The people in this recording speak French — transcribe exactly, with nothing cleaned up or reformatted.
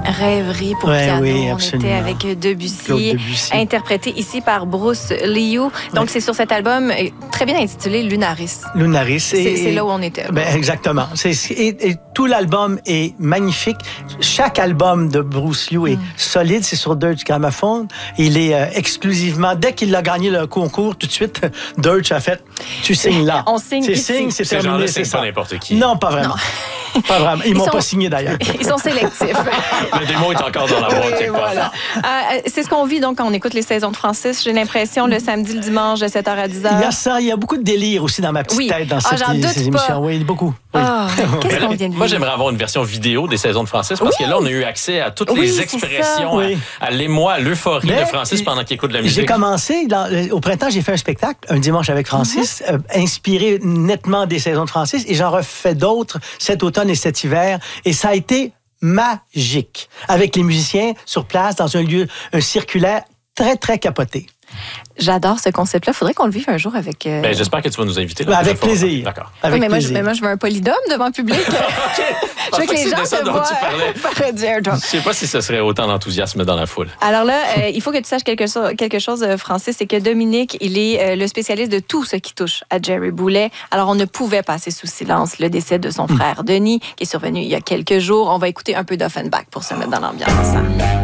Rêverie pour ouais, piano. Oui, on absolument. était avec Debussy, Claude Debussy, interprété ici par Bruce Liu. Donc, ouais. c'est sur cet album très bien intitulé Lunaris. Lunaris. C'est, c'est là où on était. Ben, exactement. C'est, et, et tout l'album est magnifique. Chaque album de Bruce Liu est mm. solide. C'est sur Deutsche Grammophon. Il est euh, exclusivement... Dès qu'il a gagné le concours, tout de suite, Deutsche a fait « Tu signes là ». On signe C'est ici. signe, c'est Ces terminé, c'est ça. Pas n'importe qui. Non, pas vraiment. Non. Pas vraiment. Ils, Ils m'ont sont... pas signé d'ailleurs. Ils sont sélectifs. Le démon est encore dans la boîte quelque voilà. part. Euh, c'est ce qu'on vit donc quand on écoute les saisons de Francis. J'ai l'impression le samedi, le dimanche, de sept heures à dix heures. Il y a ça, il y a beaucoup de délire aussi dans ma petite oui. tête dans ah, cette, ces émissions. Oui, beaucoup. Oui. Ah, qu'est-ce qu'on vient de Moi, j'aimerais avoir une version vidéo des saisons de Francis parce oui. que là, on a eu accès à toutes oui, les expressions, oui. à, à l'émoi, à l'euphorie Mais, de Francis pendant qu'il écoute de la musique. J'ai commencé, dans, au printemps, j'ai fait un spectacle, un dimanche avec Francis, mm-hmm. euh, inspiré nettement des saisons de Francis, et j'en refais d'autres cet automne et cet hiver, et ça a été magique, avec les musiciens sur place, dans un lieu un circulaire très, très capoté. J'adore ce concept-là. Il faudrait qu'on le vive un jour avec... Euh... Ben, j'espère que tu vas nous inviter. Là, avec plaisir. D'accord. Avec oui, mais, moi, plaisir. je, mais moi, je veux un polydome devant le public. Je veux que les gens te voient faire du airdrop. Je ne sais pas si ce serait autant d'enthousiasme dans la foule. Alors là, euh, il faut que tu saches quelque chose, quelque chose, Francis, c'est que Dominique, il est euh, le spécialiste de tout ce qui touche à Jerry Boulet. Alors, on ne pouvait passer sous silence le décès de son frère Denis, qui est survenu il y a quelques jours. On va écouter un peu d'Offenbach pour se mettre dans l'ambiance.